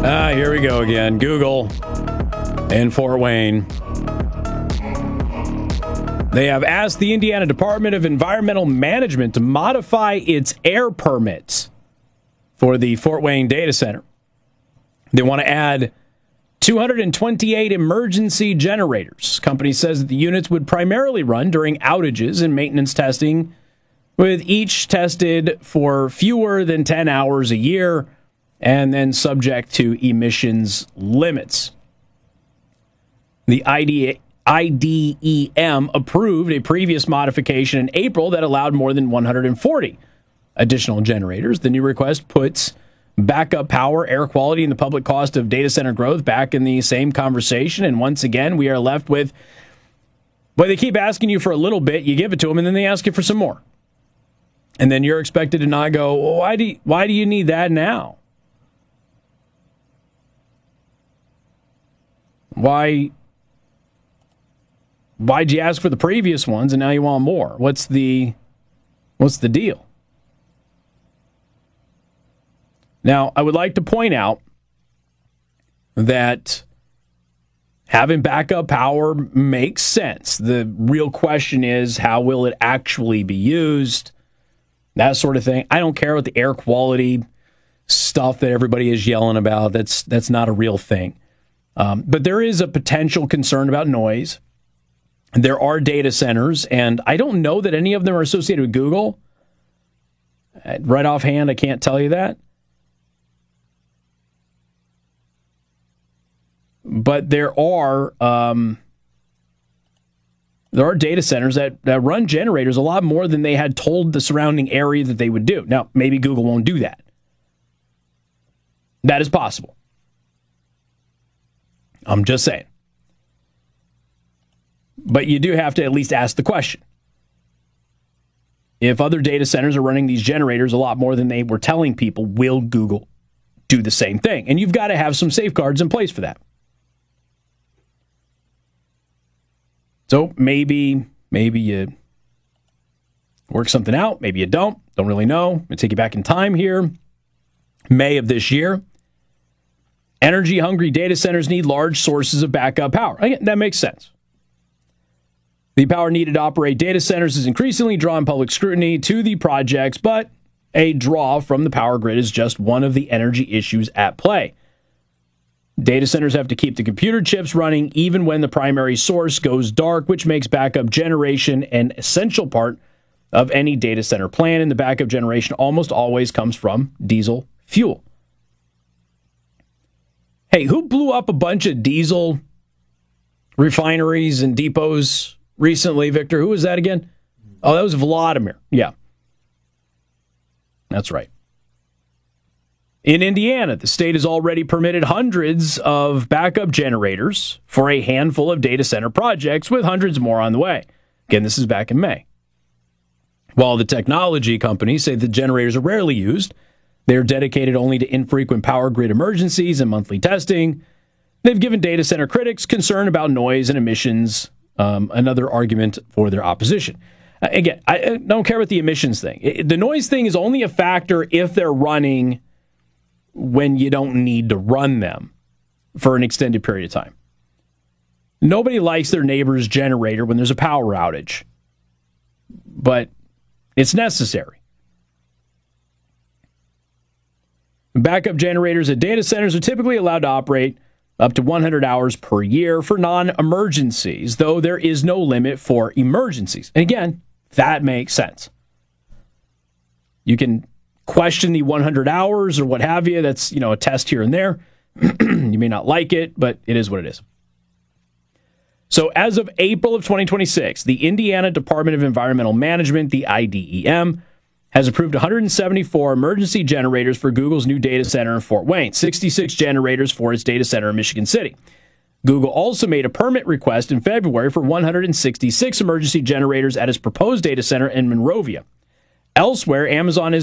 Here we go again. Google in Fort Wayne. They have asked the Indiana Department of Environmental Management to modify its air permits for the Fort Wayne data center. They want to add 228 emergency generators. Company says that the units would primarily run during outages and maintenance testing, with each tested for fewer than 10 hours a year and then subject to emissions limits. The IDEM approved a previous modification in April that allowed more than 140 additional generators. The new request puts backup power, air quality, and the public cost of data center growth back in the same conversation. And once again, we are left with, well, they keep asking you for a little bit, you give it to them, and then they ask you for some more. And then you're expected to not go, well, why do you need that now? Why'd you ask for the previous ones and now you want more? What's the deal? Now, I would like to point out that having backup power makes sense. The real question is, how will it actually be used? That sort of thing. I don't care what the air quality stuff that everybody is yelling about. That's not a real thing. But there is a potential concern about noise. There are data centers, and I don't know that any of them are associated with Google. Right offhand, I can't tell you that. But there are data centers that run generators a lot more than they had told the surrounding area that they would do. Now, maybe Google won't do that. That is possible. I'm just saying. But you do have to at least ask the question. If other data centers are running these generators a lot more than they were telling people, will Google do the same thing? And you've got to have some safeguards in place for that. So maybe you work something out. Maybe you don't. Don't really know. I'm going to take you back in time here. May of this year. Energy-hungry data centers need large sources of backup power. Again, that makes sense. The power needed to operate data centers is increasingly drawing public scrutiny to the projects, but a draw from the power grid is just one of the energy issues at play. Data centers have to keep the computer chips running even when the primary source goes dark, which makes backup generation an essential part of any data center plan, and the backup generation almost always comes from diesel fuel. Hey, who blew up a bunch of diesel refineries and depots recently, Victor? Who was that again? Oh, that was Vladimir. Yeah. That's right. In Indiana, the state has already permitted hundreds of backup generators for a handful of data center projects, with hundreds more on the way. Again, this is back in May. While the technology companies say the generators are rarely used, they're dedicated only to infrequent power grid emergencies and monthly testing. They've given data center critics concern about noise and emissions another argument for their opposition. Again, I don't care about the emissions thing. The noise thing is only a factor if they're running when you don't need to run them for an extended period of time. Nobody likes their neighbor's generator when there's a power outage, but it's necessary. Backup generators at data centers are typically allowed to operate up to 100 hours per year for non-emergencies, though there is no limit for emergencies. And again, that makes sense. You can question the 100 hours or what have you. That's, a test here and there. You may not like it, but it is what it is. So as of April of 2026, the Indiana Department of Environmental Management, the IDEM, has approved 174 emergency generators for Google's new data center in Fort Wayne, 66 generators for its data center in Michigan City. Google also made a permit request in February for 166 emergency generators at its proposed data center in Monrovia. Elsewhere, Amazon has